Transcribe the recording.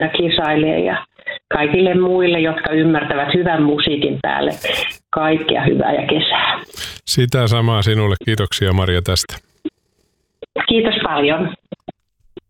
kisailee ja kaikille muille, jotka ymmärtävät hyvän musiikin päälle, kaikkea hyvää ja kesää. Sitä samaa sinulle. Kiitoksia Maria tästä. Kiitos paljon.